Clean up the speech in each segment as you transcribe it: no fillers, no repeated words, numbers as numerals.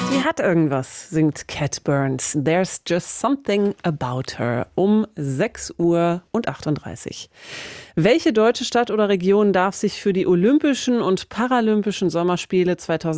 Die hat irgendwas, singt Cat Burns. There's just something about her. Um 6:38 Uhr. Welche deutsche Stadt oder Region darf sich für die Olympischen und Paralympischen Sommerspiele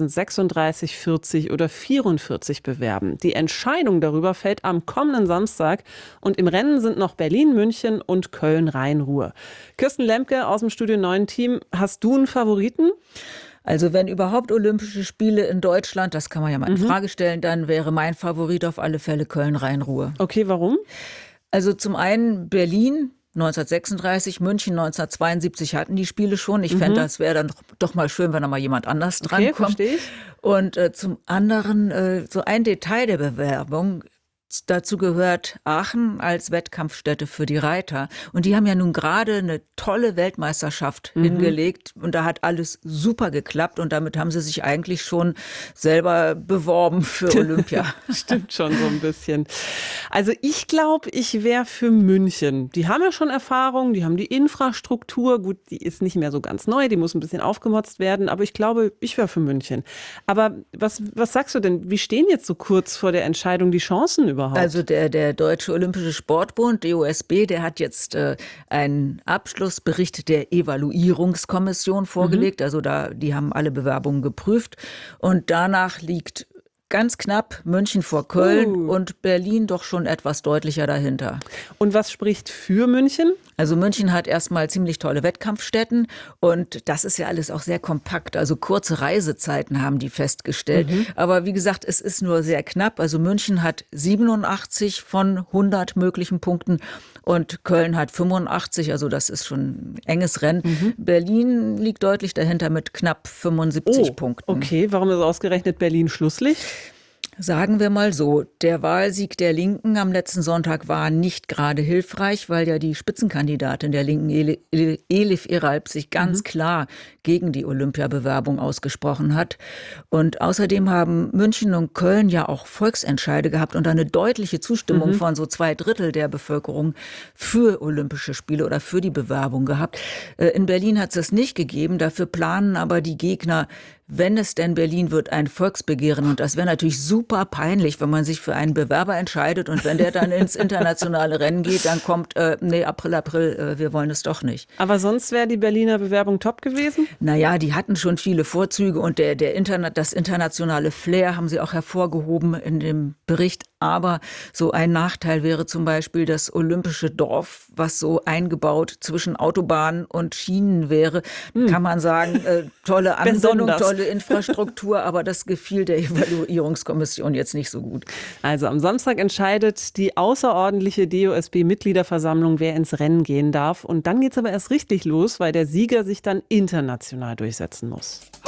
2036, 40 oder 44 bewerben? Die Entscheidung darüber fällt am kommenden Samstag. Und im Rennen sind noch Berlin, München und Köln-Rhein-Ruhr. Kirsten Lemke aus dem Studio 9 Team. Hast du einen Favoriten? Also wenn überhaupt Olympische Spiele in Deutschland, das kann man ja mal in Frage stellen, dann wäre mein Favorit auf alle Fälle Köln-Rhein-Ruhr. Okay, warum? Also zum einen Berlin 1936, München 1972 hatten die Spiele schon. Ich fände, das wäre dann doch mal schön, wenn da mal jemand anders drankommt. Verstehe ich. Und zum anderen so ein Detail der Bewerbung. Dazu gehört Aachen als Wettkampfstätte für die Reiter. Und die haben ja nun gerade eine tolle Weltmeisterschaft hingelegt. Und da hat alles super geklappt. Und damit haben sie sich eigentlich schon selber beworben für Olympia. Stimmt schon so ein bisschen. Also ich glaube, ich wäre für München. Die haben ja schon Erfahrung, die haben die Infrastruktur. Gut, die ist nicht mehr so ganz neu, die muss ein bisschen aufgemotzt werden. Aber ich glaube, ich wäre für München. Aber was sagst du denn? Wie stehen jetzt so kurz vor der Entscheidung die Chancen überhaupt? Also der Deutsche Olympische Sportbund, DOSB, der hat jetzt einen Abschlussbericht der Evaluierungskommission vorgelegt. Also die haben alle Bewerbungen geprüft. Und danach liegt ganz knapp München vor Köln und Berlin doch schon etwas deutlicher dahinter. Und was spricht für München? Also München hat erstmal ziemlich tolle Wettkampfstätten und das ist ja alles auch sehr kompakt. Also kurze Reisezeiten haben die festgestellt. Aber wie gesagt, es ist nur sehr knapp. Also München hat 87 von 100 möglichen Punkten und Köln hat 85. Also das ist schon ein enges Rennen. Berlin liegt deutlich dahinter mit knapp 75 Punkten. Okay, warum ist ausgerechnet Berlin Schlusslicht? Sagen wir mal so, der Wahlsieg der Linken am letzten Sonntag war nicht gerade hilfreich, weil ja die Spitzenkandidatin der Linken, Elif Eralp, sich ganz klar gegen die Olympiabewerbung ausgesprochen hat. Und außerdem haben München und Köln ja auch Volksentscheide gehabt und eine deutliche Zustimmung von so 2/3 der Bevölkerung für Olympische Spiele oder für die Bewerbung gehabt. In Berlin hat es das nicht gegeben, dafür planen aber die Gegner, wenn es denn Berlin wird, ein Volksbegehren. Und das wäre natürlich super peinlich, wenn man sich für einen Bewerber entscheidet und wenn der dann ins internationale Rennen geht, dann kommt, April, wir wollen es doch nicht. Aber sonst wäre die Berliner Bewerbung top gewesen? Naja, die hatten schon viele Vorzüge und das internationale Flair haben sie auch hervorgehoben in dem Bericht. Aber so ein Nachteil wäre zum Beispiel das olympische Dorf, was so eingebaut zwischen Autobahnen und Schienen wäre. Kann man sagen, tolle Ansonnung, tolle Infrastruktur, aber das gefiel der Evaluierungskommission jetzt nicht so gut. Also am Samstag entscheidet die außerordentliche DOSB-Mitgliederversammlung, wer ins Rennen gehen darf. Und dann geht es aber erst richtig los, weil der Sieger sich dann international durchsetzen muss.